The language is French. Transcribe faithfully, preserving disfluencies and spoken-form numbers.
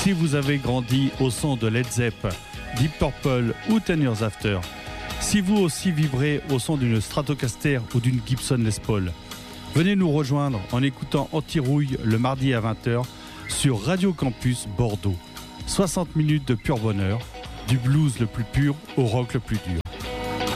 Si vous avez grandi au son de Led Zepp, Deep Purple ou Ten Years After, si vous aussi vibrez au son d'une Stratocaster ou d'une Gibson Les Paul, venez nous rejoindre en écoutant Anti-Rouille le mardi à vingt heures sur Radio Campus Bordeaux. soixante minutes de pur bonheur, du blues le plus pur au rock le plus dur.